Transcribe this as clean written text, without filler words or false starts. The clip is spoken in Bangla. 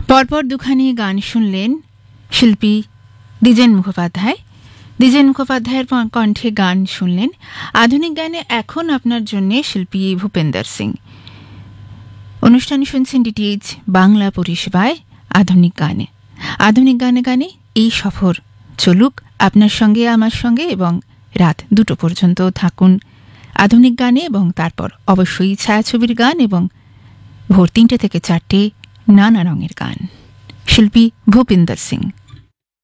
পরপর দুখানি গান শুনলেন শিল্পী দ্বিজেন মুখোপাধ্যায়। দ্বিজেন মুখোপাধ্যায়ের কণ্ঠে গান শুনলেন। আধুনিক গানে এখন আপনার জন্য শিল্পী ভূপেন্দর সিং। অনুষ্ঠান শুনছেন ডিটিএইচ বাংলা পরিষেবায় আধুনিক গানে। আধুনিক গানে গানে এই সফর চলুক আপনার সঙ্গে আমার সঙ্গে, এবং রাত 2টো পর্যন্ত থাকুন আধুনিক গানে, এবং তারপর অবশ্যই ছায়াছবির গান, এবং ভোর 3টে থেকে 4টে নানা রঙের গান। শিল্পী ভূপেন্দর সিং।